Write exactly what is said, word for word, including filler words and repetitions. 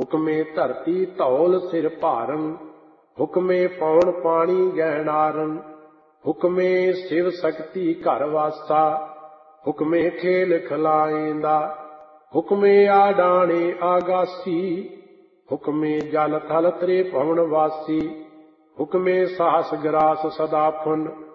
ਹੁਕਮੇ ਧਰਤੀ ਧੌਲ ਸਿਰ ਭਾਰਨ, ਹੁਕਮੇ ਪੌਣ ਪਾਣੀ ਗਹਿਣਾਰਨ, ਹੁਕਮੇ ਸ਼ਿਵ ਸ਼ਕਤੀ ਘਰ ਵਾਸਾ, ਹੁਕਮੇ ਖੇਲ ਖਿਲਾਏਂਦਾ, ਹੁਕਮੇ ਆਡਾਣੇ ਆਗਾਸੀ, ਹੁਕਮੇ ਜਲ ਥਲ ਤ੍ਰੇ ਪਵਨ ਵਾਸੀ, ਹੁਕਮੇ ਸਾਹਸ ਗਰਾਸ ਸਦਾ ਫੁਨ,